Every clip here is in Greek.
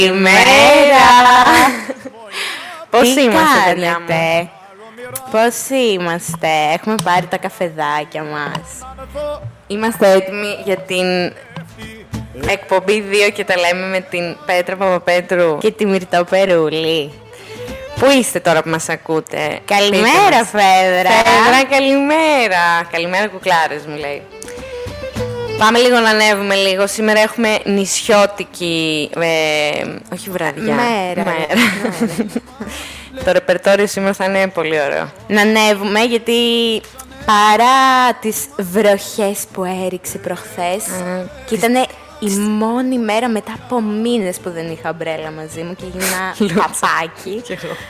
Καλημέρα! Πώς είμαστε, παιδιά μου? Πώς είμαστε? Έχουμε πάρει τα καφεδάκια μας. Είμαστε έτοιμοι για την εκπομπή 2 και τα λέμε με την Πέτρα Παπαπέτρου Και τη Μυρτώ Περούλη. Πού είστε τώρα που μας ακούτε? Καλημέρα, Φέδρα! Φέδρα, καλημέρα! Καλημέρα, κουκλάρες μου λέει. Πάμε λίγο να ανέβουμε λίγο. Σήμερα έχουμε νησιώτικη, όχι βραδιά, Μέρα. Το ρεπερτόριο σήμερα θα είναι πολύ ωραίο. Να ανέβουμε γιατί παρά τις βροχές που έριξε προχθές και ήταν η μόνη μέρα μετά από μήνες που δεν είχα ομπρέλα μαζί μου και έγινα παπάκι.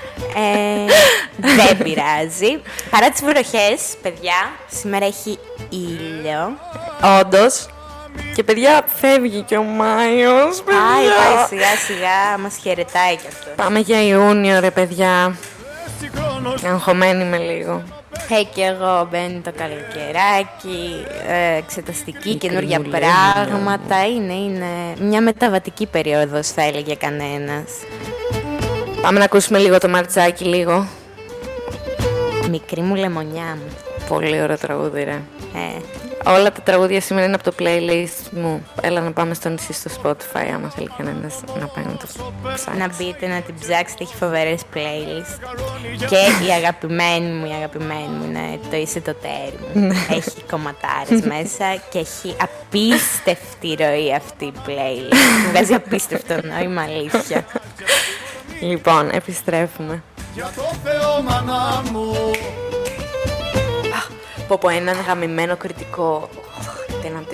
Δεν πειράζει. Παρά τις βροχές, παιδιά, σήμερα έχει ήλιο. Όντως. Και παιδιά, φεύγει και ο Μάιος, παιδιά. Πάει σιγά σιγά, μας χαιρετάει κι αυτό. Πάμε για Ιούνιο, ρε παιδιά. Αγχωμένη είμαι λίγο. Και εγώ μπαίνει το καλοκαιράκι, εξεταστική, καινούργια πράγματα. Είναι μια μεταβατική περίοδος, θα έλεγε κανένας. Πάμε να ακούσουμε λίγο το Μαρτζάκι λίγο. Μικρή μου λεμονιά μου. Πολύ ωραίο τραγούδι, ρε. Όλα τα τραγούδια σήμερα είναι από το playlist μου. Έλα να πάμε στο νησί στο Spotify, άμα θέλει κανένας να πάει να το ψάξει. Να μπείτε να την ψάξετε, έχει φοβερές playlist. Και η αγαπημένη μου είναι το Είσαι το τέρι μου. Έχει κομματάρες μέσα και έχει απίστευτη ροή αυτή η playlist. Βγάζει απίστευτο νόημα, αλήθεια. Λοιπόν, επιστρέφουμε. Για το Θεό, μάνα μου. Από έναν γαμημένο κριτικό.